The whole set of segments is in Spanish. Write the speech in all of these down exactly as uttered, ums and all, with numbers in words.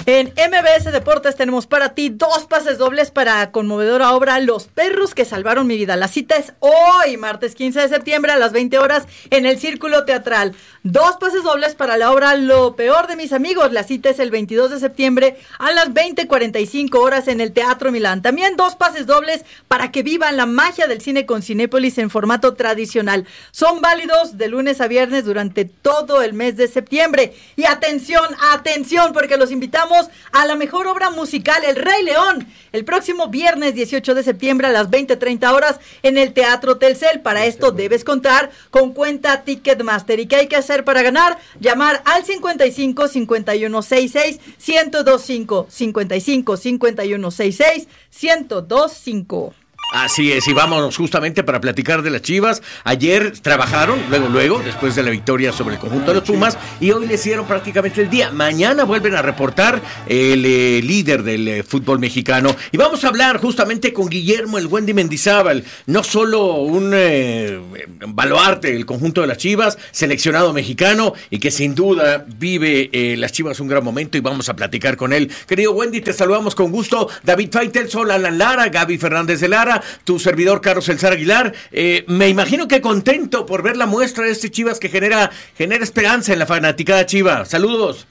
En M B S Deportes tenemos para ti dos pases dobles para conmovedora obra Los perros que salvaron mi vida. La cita es hoy, martes quince de septiembre a las veinte horas en el Círculo Teatral. Dos pases dobles para la obra Lo peor de mis amigos. La cita es el veintidós de septiembre a las veinte cuarenta y cinco horas en el Teatro Milán. También dos pases dobles para que vivan la magia del cine con Cinépolis en formato tradicional. Son válidos de lunes a viernes durante todo el mes de septiembre. Y atención, atención, porque los invitamos a la mejor obra musical, El Rey León, el próximo viernes dieciocho de septiembre a las veinte treinta horas en el Teatro Telcel. Para esto debes contar con cuenta Ticketmaster. ¿Y qué hay que hacer para ganar? Llamar al cincuenta y cinco cincuenta y uno sesenta y seis ciento veinticinco, cincuenta y cinco cincuenta y uno sesenta y seis ciento veinticinco. Así es, y vámonos justamente para platicar de las Chivas. Ayer trabajaron, luego, luego, después de la victoria sobre el conjunto de los Pumas, y hoy les dieron prácticamente el día. Mañana vuelven a reportar el eh, líder del eh, fútbol mexicano. Y vamos a hablar justamente con Guillermo el Wendy Mendizábal, no solo un eh, baluarte del conjunto de las Chivas, seleccionado mexicano, y que sin duda vive eh, las Chivas un gran momento, y vamos a platicar con él. Querido Wendy, te saludamos con gusto. David Faitelson, Alan Lara, Gaby Fernández de Lara, tu servidor Carlos Elzar Aguilar. Eh, me imagino que contento por ver la muestra de este Chivas que genera, genera esperanza en la fanaticada Chiva. Saludos.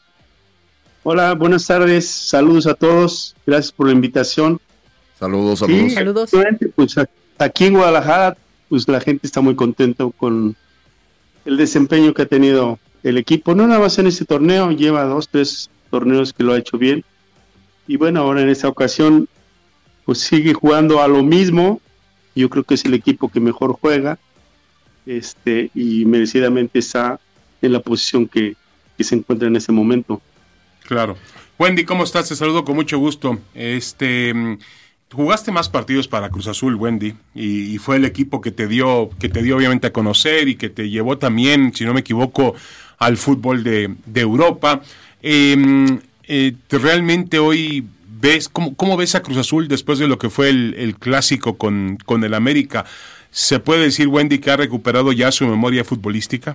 Hola, buenas tardes. Saludos a todos. Gracias por la invitación. Saludos, saludos. Sí, saludos. Pues aquí en Guadalajara, pues la gente está muy contento con el desempeño que ha tenido el equipo. No nada más en este torneo, lleva dos, tres torneos que lo ha hecho bien. Y bueno, ahora en esta ocasión pues sigue jugando a lo mismo. Yo creo que es el equipo que mejor juega, este y merecidamente está en la posición que, que se encuentra en ese momento. Claro. Wendy, ¿cómo estás? Te saludo con mucho gusto. Este, jugaste más partidos para Cruz Azul, Wendy, y, y fue el equipo que te dio, que te dio obviamente a conocer y que te llevó también, si no me equivoco, al fútbol de, de Europa. Eh, eh, realmente hoy ¿Ves cómo, cómo ves a Cruz Azul después de lo que fue el, el clásico con, con el América? ¿Se puede decir, Wendy, que ha recuperado ya su memoria futbolística?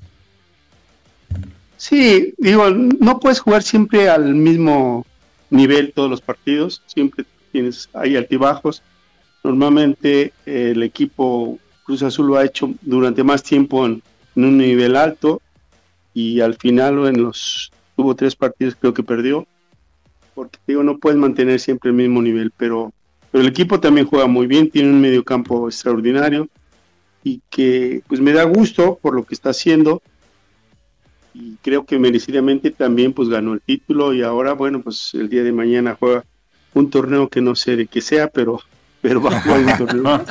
Sí, digo, no puedes jugar siempre al mismo nivel todos los partidos, siempre tienes hay altibajos. Normalmente eh, el equipo Cruz Azul lo ha hecho durante más tiempo en, en un nivel alto, y al final en los tuvo tres partidos creo que perdió, porque digo, no puedes mantener siempre el mismo nivel, pero, pero el equipo también juega muy bien, tiene un mediocampo extraordinario, y que pues me da gusto por lo que está haciendo, y creo que merecidamente también pues ganó el título, y ahora bueno, pues el día de mañana juega un torneo que no sé de qué sea, pero, pero va a jugar un torneo.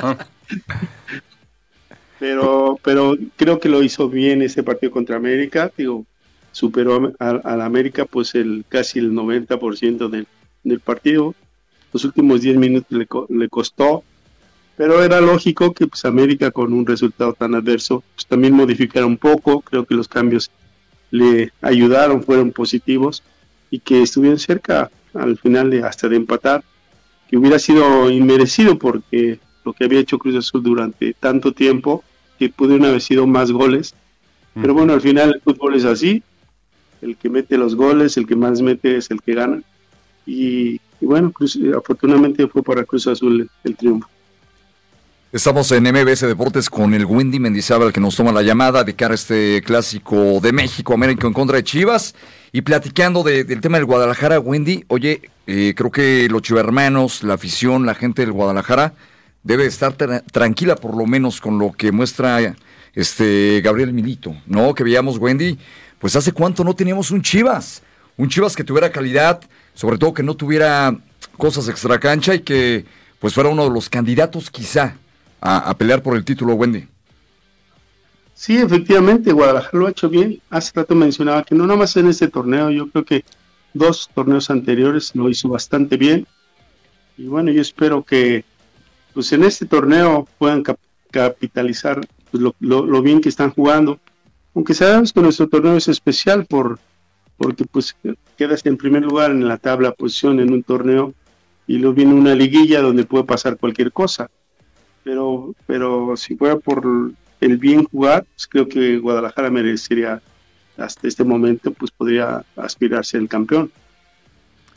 pero, pero creo que lo hizo bien ese partido contra América, digo, superó a, a la América pues el casi el noventa por ciento del, del partido. Los últimos diez minutos le, le costó, pero era lógico que pues América, con un resultado tan adverso, pues también modificara un poco. Creo que los cambios le ayudaron, fueron positivos, y que estuvieron cerca al final de hasta de empatar, que hubiera sido inmerecido, porque lo que había hecho Cruz Azul durante tanto tiempo, que pudieron haber sido más goles, pero bueno, al final el fútbol es así. El que mete los goles, el que más mete es el que gana. Y, y bueno, Cruz, afortunadamente fue para Cruz Azul el, el triunfo. Estamos en M B S Deportes con el Wendy Mendizábal, que nos toma la llamada de cara a este clásico de México, América en contra de Chivas. Y platicando de, del tema del Guadalajara, Wendy, oye, eh, creo que los chivermanos, la afición, la gente del Guadalajara debe estar tra- tranquila por lo menos con lo que muestra este Gabriel Milito, ¿no? Que veíamos, Wendy, pues hace cuánto no teníamos un Chivas, un Chivas que tuviera calidad, sobre todo que no tuviera cosas extra cancha, y que pues fuera uno de los candidatos quizá a, a pelear por el título, Wendy. Sí, efectivamente, Guadalajara lo ha hecho bien. Hace rato mencionaba que no nada más en este torneo, yo creo que dos torneos anteriores lo hizo bastante bien, y bueno, yo espero que pues en este torneo puedan cap- capitalizar pues, lo, lo, lo bien que están jugando. Aunque sabemos que nuestro torneo es especial por porque pues quedas en primer lugar en la tabla posición en un torneo, y luego viene una liguilla donde puede pasar cualquier cosa. Pero pero si fuera por el bien jugar, pues creo que Guadalajara merecería, hasta este momento, pues podría aspirarse el campeón.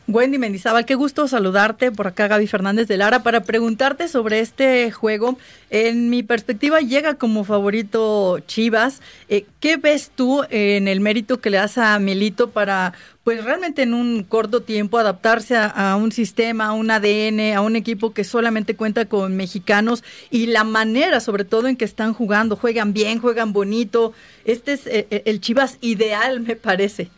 Wendy Mendizábal, qué gusto saludarte. Por acá Gaby Fernández de Lara para preguntarte sobre este juego. En mi perspectiva llega como favorito Chivas. Eh, ¿Qué ves tú en el mérito que le das a Milito para, pues realmente en un corto tiempo adaptarse a, a un sistema, a un A D N, a un equipo que solamente cuenta con mexicanos y la manera sobre todo en que están jugando? Juegan bien, juegan bonito. Este es eh, el Chivas ideal, me parece.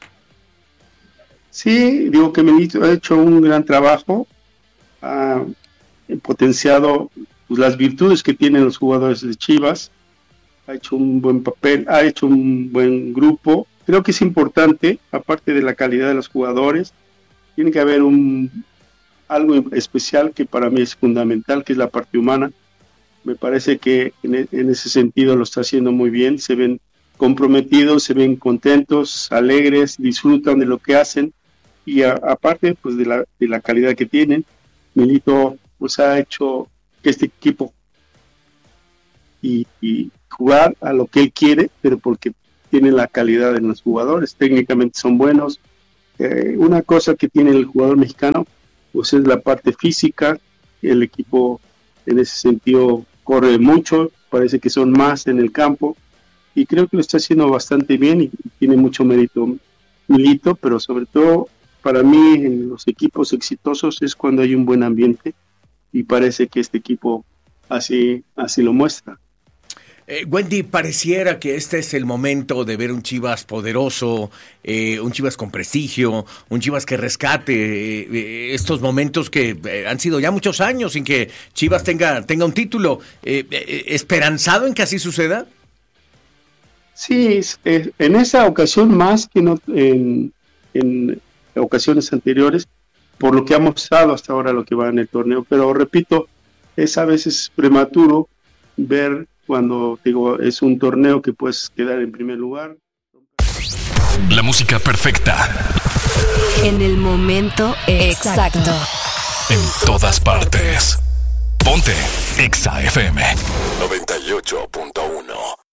Sí, digo que Milito ha hecho un gran trabajo, ha potenciado pues, las virtudes que tienen los jugadores de Chivas, ha hecho un buen papel, ha hecho un buen grupo. Creo que es importante, aparte de la calidad de los jugadores, tiene que haber un algo especial que para mí es fundamental, que es la parte humana. Me parece que en, en ese sentido lo está haciendo muy bien, se ven comprometidos, se ven contentos, alegres, disfrutan de lo que hacen. Y a, aparte pues de la, de la calidad que tienen, Milito pues ha hecho que este equipo y, y jugar a lo que él quiere, pero porque tiene la calidad de los jugadores, técnicamente son buenos. Eh, una cosa que tiene el jugador mexicano pues es la parte física. El equipo en ese sentido corre mucho, parece que son más en el campo y creo que lo está haciendo bastante bien y, y tiene mucho mérito Milito, pero sobre todo para mí, en los equipos exitosos es cuando hay un buen ambiente y parece que este equipo así, así lo muestra. Eh, Wendy, pareciera que este es el momento de ver un Chivas poderoso, eh, un Chivas con prestigio, un Chivas que rescate eh, estos momentos que eh, han sido ya muchos años sin que Chivas tenga, tenga un título. Eh, eh, ¿Esperanzado en que así suceda? Sí, es, es, en esa ocasión más que no en... en ocasiones anteriores, por lo que ha mostrado hasta ahora lo que va en el torneo, pero repito, es a veces prematuro ver cuando digo es un torneo que puedes quedar en primer lugar. La música perfecta en el momento exacto, en todas partes. Ponte Exa F M noventa y ocho punto uno.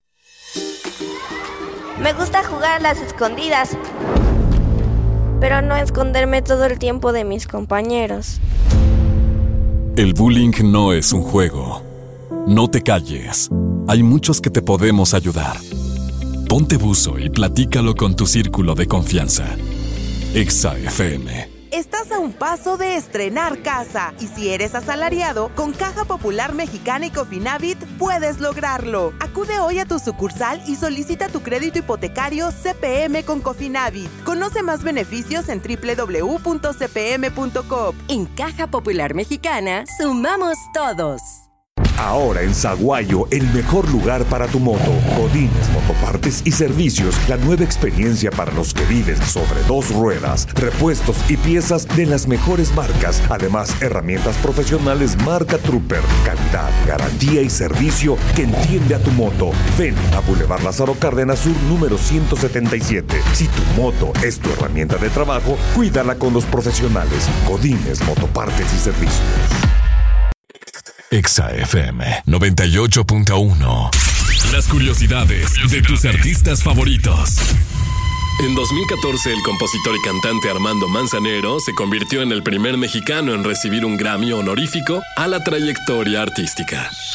Me gusta jugar a las escondidas, pero no esconderme todo el tiempo de mis compañeros. El bullying no es un juego. No te calles. Hay muchos que te podemos ayudar. Ponte buzo y platícalo con tu círculo de confianza. Exa F M. Estás a un paso de estrenar casa y si eres asalariado, con Caja Popular Mexicana y Cofinavit puedes lograrlo. Acude hoy a tu sucursal y solicita tu crédito hipotecario C P M con Cofinavit. Conoce más beneficios en doble u doble u doble u punto c p m punto com. En Caja Popular Mexicana, sumamos todos. Ahora en Saguayo, el mejor lugar para tu moto. Godínez Motopartes y Servicios, la nueva experiencia para los que viven sobre dos ruedas. Repuestos y piezas de las mejores marcas. Además, herramientas profesionales marca Trooper. Calidad, garantía y servicio que entiende a tu moto. Ven a Boulevard Lázaro Cárdenas Sur, número ciento setenta y siete. Si tu moto es tu herramienta de trabajo, cuídala con los profesionales. Godínez Motopartes y Servicios. Exa F M noventa y ocho punto uno. Las curiosidades de tus artistas favoritos. En dos mil catorce, el compositor y cantante Armando Manzanero se convirtió en el primer mexicano en recibir un Grammy honorífico a la trayectoria artística.